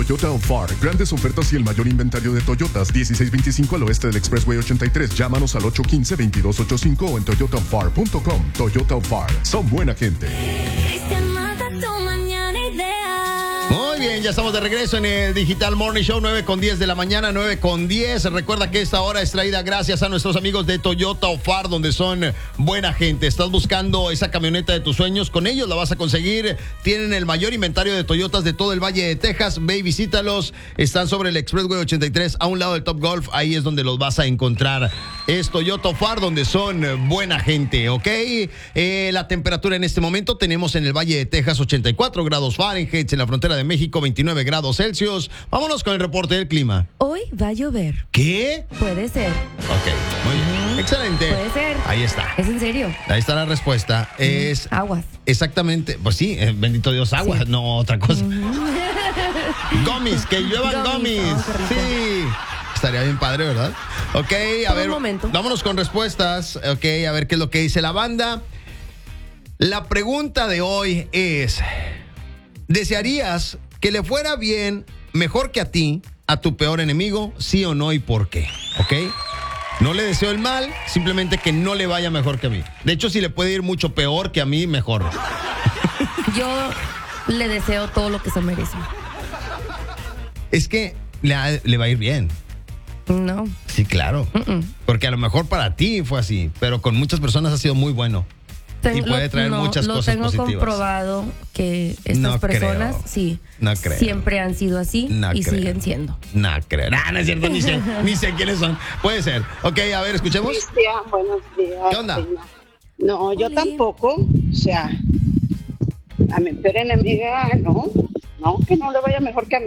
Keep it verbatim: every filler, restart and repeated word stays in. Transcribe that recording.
Toyota of Far. Grandes ofertas y el mayor inventario de Toyotas. dieciséis veinticinco al oeste del Expressway ochenta y tres. Llámanos al ocho uno cinco, veintidós ochenta y cinco o en toyota of far punto com. Toyota of Far. Son buena gente. Muy bien, ya estamos de regreso en el Digital Morning Show, nueve con diez de la mañana, nueve con diez. Recuerda que esta hora es traída gracias a nuestros amigos de Toyota of Far, donde son buena gente. Estás buscando esa camioneta de tus sueños, con ellos la vas a conseguir. Tienen el mayor inventario de Toyotas de todo el Valle de Texas. Ve y visítalos. Están sobre el Expressway ochenta y tres, a un lado del Top Golf. Ahí es donde los vas a encontrar. Es Toyota of Far, donde son buena gente, ¿ok? Eh, la temperatura en este momento tenemos en el Valle de Texas ochenta y cuatro grados Fahrenheit, en la frontera de México veintinueve grados Celsius. Vámonos con el reporte del clima. Hoy va a llover. ¿Qué? Puede ser. Ok, muy bien. Excelente. Puede ser. Ahí está. ¿Es en serio? Ahí está la respuesta. Es Aguas. exactamente, pues sí, eh, bendito Dios, agua, Sí. no otra cosa. Gomis, que lluevan Gomis. gomis. Oh, qué rico. Sí. Estaría bien padre, ¿verdad? Ok, a Por ver. un momento. Vámonos con respuestas. Ok, a ver qué es lo que dice la banda. La pregunta de hoy es: ¿desearías que le fuera bien, mejor que a ti, a tu peor enemigo? ¿Sí o no y por qué? ¿Ok? No le deseo el mal, simplemente que no le vaya mejor que a mí. De hecho, si le puede ir mucho peor que a mí, mejor. Yo le deseo todo lo que se merece. Es que le, ha- le va a ir bien. No. Sí, claro. Mm-mm. Porque a lo mejor para ti fue así, pero con muchas personas ha sido muy bueno. Ten- Y puede traer no, muchas lo cosas tengo positivas. comprobado que estas No personas, creo. sí, No creo. siempre han sido así No y creo. siguen siendo. No creo. No, no es cierto, ni sé, ni sé quiénes son. Puede ser. Ok, a ver, escuchemos. Cristian, buenos días. ¿Qué onda? Reina. No, yo Oli. tampoco. O sea, a mi peor enemiga, no. No, que no le vaya mejor que a mí.